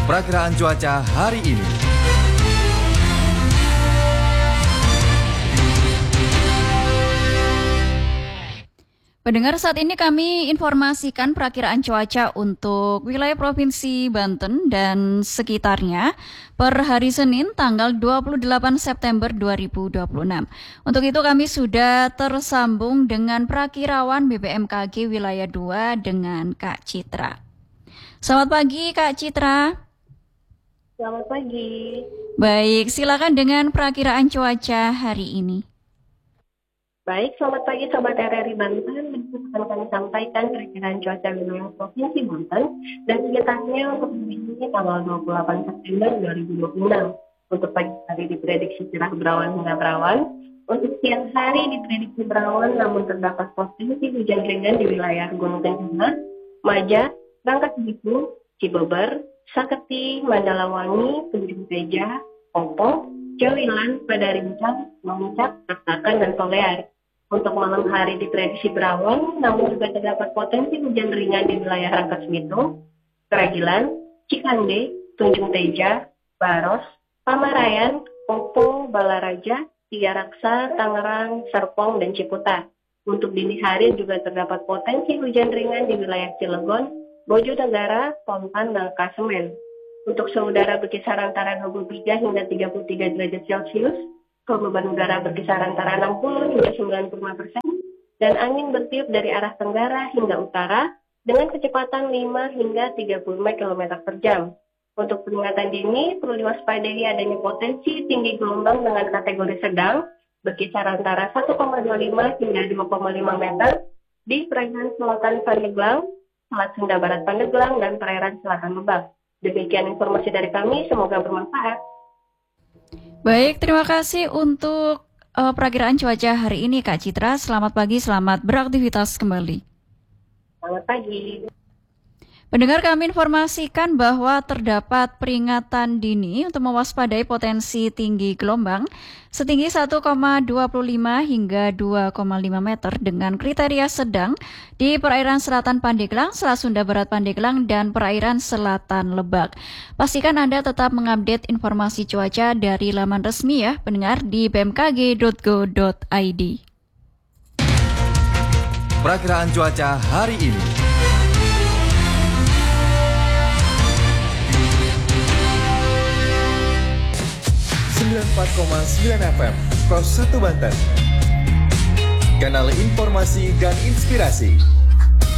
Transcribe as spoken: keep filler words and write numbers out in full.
Perakiraan cuaca hari ini. Pendengar, saat ini kami informasikan perakiraan cuaca untuk wilayah Provinsi Banten dan sekitarnya per hari Senin tanggal dua puluh delapan September dua ribu dua puluh enam. Untuk itu kami sudah tersambung dengan Prakirawan B B M K G Wilayah dua dengan Kak Citra. Selamat pagi Kak Citra. Selamat pagi. Baik, silakan dengan perakiraan cuaca hari ini. Baik, selamat pagi Sobat R R I Banten. Akan kami sampaikan perkiraan cuaca wilayah Provinsi Banten dan sekitarnya untuk hari ini tanggal dua puluh delapan September dua ribu dua puluh enam. Untuk pagi hari diprediksi cerah berawan hingga berawan. Untuk siang hari diprediksi berawan namun terdapat potensi hujan ringan di wilayah Gunung Kencana, Maja, Rangkas Bitung, Cibeber, Saketi, Mandalawangi, Tunjung Teja, Ompong, Jawilan, Padarincang, Mamuncak, Tasakan, dan Solear. Untuk malam hari diprediksi berawan, namun juga terdapat potensi hujan ringan di wilayah Rangkas Bitung, Keragilan, Cikande, Tunjung Teja, Baros, Pamarayan, Ompong, Balaraja, Tiga Raksa, Tangerang, Serpong, dan Ciputat. Untuk dini hari juga terdapat potensi hujan ringan di wilayah Cilegon, Bojonegara, Ponpan, dan Kasemen. Untuk suhu udara berkisar antara dua puluh tiga hingga tiga puluh tiga derajat Celcius, kelembaban udara berkisar antara enam puluh hingga sembilan puluh lima persen, dan angin bertiup dari arah tenggara hingga utara dengan kecepatan lima hingga tiga puluh lima kilometer per jam. Untuk peringatan dini, perlu diwaspadai adanya potensi tinggi gelombang dengan kategori sedang, berkisar antara satu koma dua lima hingga dua koma lima meter di perairan selatan Pandeglang, Selat Sunda Barat Pandeglang, dan perairan selatan Lebak. Demikian informasi dari kami, semoga bermanfaat. Baik, terima kasih untuk uh, perakiraan cuaca hari ini Kak Citra. Selamat pagi, selamat beraktivitas kembali. Selamat pagi. Pendengar, kami informasikan bahwa terdapat peringatan dini untuk mewaspadai potensi tinggi gelombang setinggi satu koma dua lima hingga dua koma lima meter dengan kriteria sedang di perairan selatan Pandeglang, Selat Sunda Barat Pandeglang, dan perairan selatan Lebak. Pastikan Anda tetap mengupdate informasi cuaca dari laman resmi ya, pendengar, di b m k g dot go dot i d. Perakiraan cuaca hari ini. sembilan puluh empat koma sembilan F M, Pros satu Banten. Kanal informasi dan inspirasi.